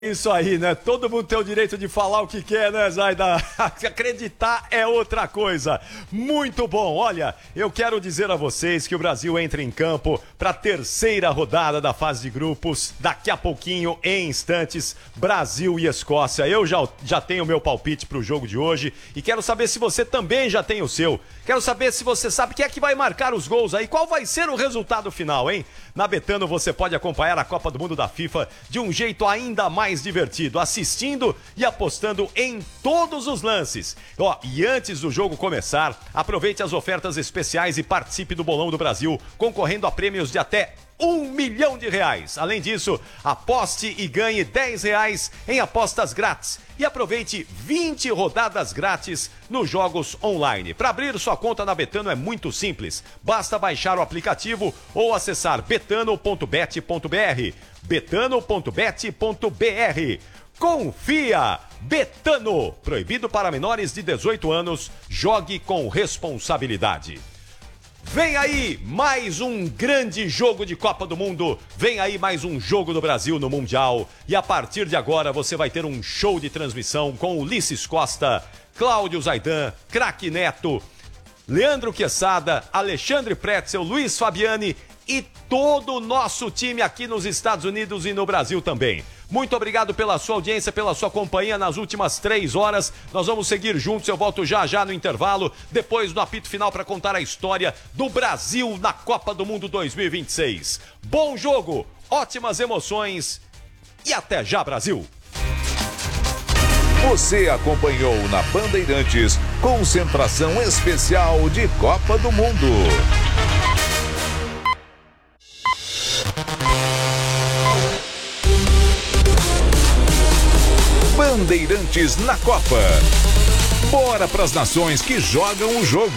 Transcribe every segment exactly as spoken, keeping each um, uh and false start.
Isso aí, né? Todo mundo tem o direito de falar o que quer, né, Zaida? Acreditar é outra coisa. Muito bom. Olha, eu quero dizer a vocês que o Brasil entra em campo para a terceira rodada da fase de grupos. Daqui a pouquinho, em instantes, Brasil e Escócia. Eu já, já tenho o meu palpite para o jogo de hoje e quero saber se você também já tem o seu. Quero saber se você sabe quem é que vai marcar os gols aí. Qual vai ser o resultado final, hein? Na Betano você pode acompanhar a Copa do Mundo da FIFA de um jeito ainda mais divertido, assistindo e apostando em todos os lances. Ó, e antes do jogo começar, aproveite as ofertas especiais e participe do Bolão do Brasil, concorrendo a prêmios de até um milhão de reais. Além disso, aposte e ganhe dez reais em apostas grátis. E aproveite vinte rodadas grátis nos jogos online. Para abrir sua conta na Betano é muito simples. Basta baixar o aplicativo ou acessar betano ponto bet ponto br. betano ponto bet ponto br. Confia! Betano! Proibido para menores de dezoito anos. Jogue com responsabilidade. Vem aí mais um grande jogo de Copa do Mundo, vem aí mais um jogo do Brasil no Mundial e a partir de agora você vai ter um show de transmissão com Ulisses Costa, Cláudio Zaidan, Craque Neto, Leandro Quesada, Alexandre Pretzel, Luiz Fabiani e todo o nosso time aqui nos Estados Unidos e no Brasil também. Muito obrigado pela sua audiência, pela sua companhia nas últimas três horas. Nós vamos seguir juntos, eu volto já já no intervalo, depois do apito final para contar a história do Brasil na Copa do Mundo dois mil e vinte e seis. Bom jogo, ótimas emoções e até já, Brasil! Você acompanhou na Bandeirantes concentração especial de Copa do Mundo. Bandeirantes na Copa. Bora pras nações que jogam o jogo.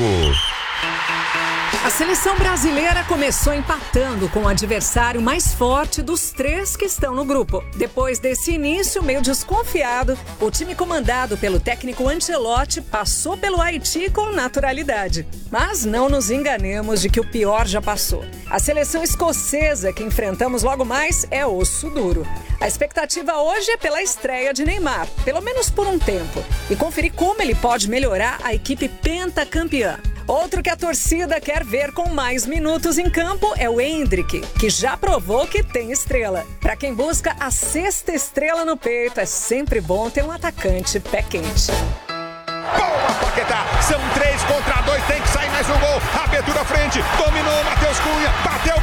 A seleção brasileira começou empatando com o adversário mais forte dos três que estão no grupo. Depois desse início meio desconfiado, o time comandado pelo técnico Ancelotti passou pelo Haiti com naturalidade. Mas não nos enganemos de que o pior já passou. A seleção escocesa que enfrentamos logo mais é osso duro. A expectativa hoje é pela estreia de Neymar, pelo menos por um tempo, e conferir como ele pode melhorar a equipe pentacampeã. Outro que a torcida quer ver com mais minutos em campo é o Endrick, que já provou que tem estrela. Para quem busca a sexta estrela no peito, é sempre bom ter um atacante pé quente. Boa, Paquetá! São três contra dois, tem que sair mais um gol. Abertura à frente, dominou, Matheus Cunha, bateu,